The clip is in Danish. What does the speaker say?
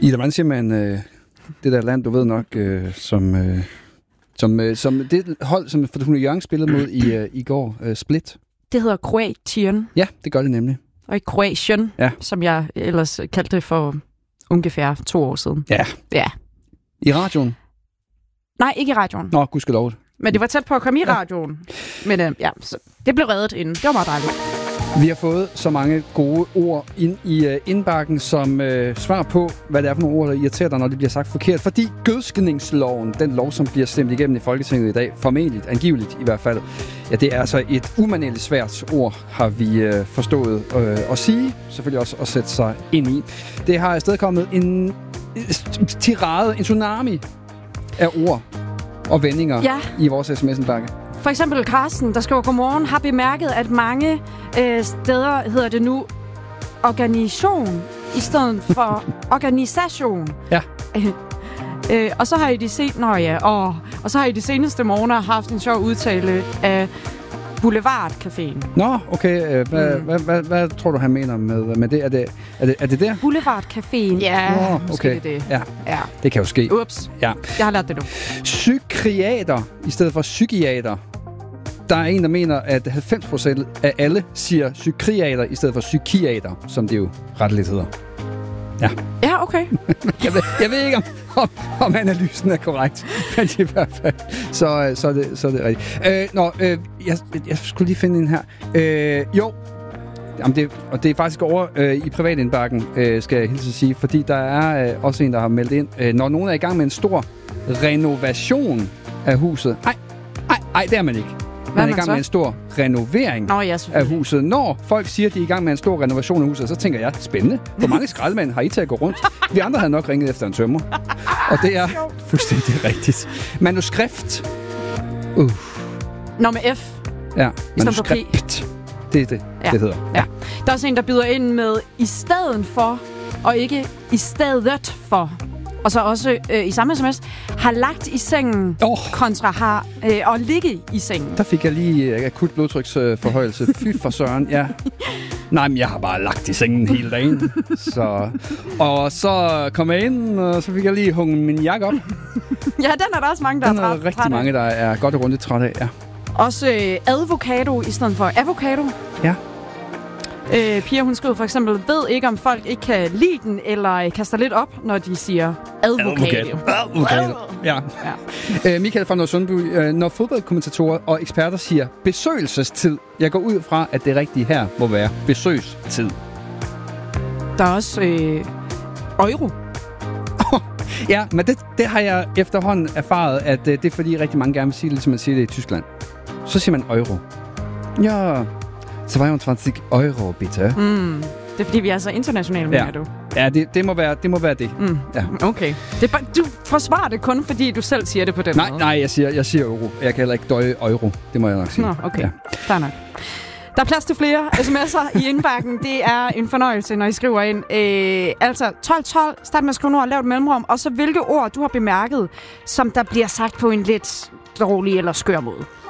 Ida, hvordan siger man det der land, du ved nok, som det hold, som Fortuna Hjørring spillede mod i går, Split? Det hedder Kroatien. Ja, det gør det nemlig. Og i Kroatien, som jeg ellers kaldte det for ungefær 2 år siden. Ja. I radioen? Nej, ikke i radioen. Nå, gudskelov. Men det var tæt på at komme i radioen. Men så det blev reddet inden. Det var meget dejligt. Vi har fået så mange gode ord ind i indbakken som svar på, hvad det er for nogle ord, der irriterer dig, når det bliver sagt forkert. Fordi gødskningsloven, den lov, som bliver stemt igennem i Folketinget i dag, formentlig, angiveligt i hvert fald, ja, det er altså et umanerligt svært ord, har vi forstået at sige. Selvfølgelig også at sætte sig ind i. Det har afstedkommet en tirade, en tsunami af ord og vendinger i vores sms-indbakke. For eksempel Carsten, der skriver godmorgen, har bemærket, at mange steder hedder det nu organisation i stedet for organisation. Ja. Og så har I og så har I de seneste måneder haft en sjov udtale af Boulevardcaféen. Nå, okay. Hvad tror du, han mener med det? Er det der? Boulevardcaféen. Ja, okay. Det. Ja, det kan jo ske. Ups. Ja. Jeg har lært det nu. Psykiater i stedet for psykiater. Der er en, der mener, at 90% af alle siger psykiater i stedet for psykiater, som det jo retteligt hedder. Ja. Ja, okay. jeg ved ikke, om analysen er korrekt, men i hvert fald, så er det rigtigt. Jeg skulle lige finde en her. Jamen det er faktisk over i privatindbakken, skal jeg hilse at sige, fordi der er også en, der har meldt ind. Når nogen er i gang med en stor renovation af huset. Nej, det er man ikke. Man er i gang med en stor renovering af huset. Når folk siger, at de er i gang med en stor renovation af huset, så tænker jeg, spændende. Hvor mange skraldemænd har I til at gå rundt? Vi andre havde nok ringet efter en tømrer. Og det er fuldstændig rigtigt. Manuskript. Nå, med F. Ja, manuskript. Det er det, det hedder. Ja. Der er også en, der byder ind med i stedet for, og ikke i stedet for. Og så også i samme sms, har lagt i sengen kontra har og ligge i sengen. Der fik jeg lige akut blodtryksforhøjelse. Fy for søren, ja. Nej, men jeg har bare lagt i sengen hele dagen. Og så kom jeg ind, og så fik jeg lige hunget min jakke op. Ja, den er der også mange, der er træt. Rigtig mange, der er godt og rundt træt af, ja. Også avocado i stedet for avocado. Ja. Pia, hun skriver for eksempel, ved ikke, om folk ikke kan lide den, eller kaster lidt op, når de siger advokat. Ja. Michael fra Nørresundby, når fodboldkommentatorer og eksperter siger besøgelsestid, jeg går ud fra, at det rigtige her må være besøgstid. Der er også euro. Ja, men det har jeg efterhånden erfaret, at det er fordi rigtig mange gerne vil sige det, ligesom man siger det i Tyskland. Så siger man euro. Ja, 22 euro, bitte. Det er fordi, vi er så internationale, mener du? Ja, det må være det. Ja. Okay. Du forsvarer det kun, fordi du selv siger det på den måde? Nej, jeg siger euro. Jeg kan heller ikke døje euro. Det må jeg nok sige. Nå, okay. Ja. Fair nok. Der er plads til flere sms'er i indbakken. Det er en fornøjelse, når I skriver ind. Altså 1212, start med at skrive ord, lav et mellemrum, og så hvilke ord du har bemærket, som der bliver sagt på en lidt dårlig eller skør måde.